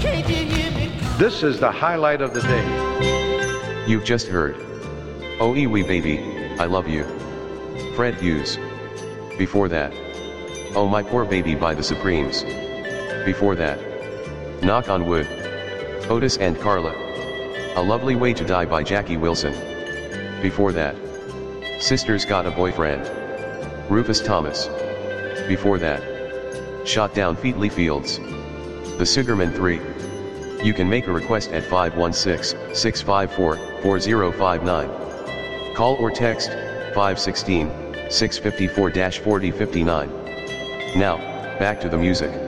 This is the highlight of the day. You've just heard Oh Wee Baby, I Love You, Fred Hughes. Before that, Oh My Poor Baby by the Supremes. Before that, Knock on Wood, Otis and Carla, A Lovely Way to Die by Jackie Wilson. Before that, Sister's Got a Boyfriend, Rufus Thomas. Before that, Shot Down Featly Fields, The Sugarman 3. You can make a request at 516-654-4059. Call or text 516-654-4059. Now, back to the music.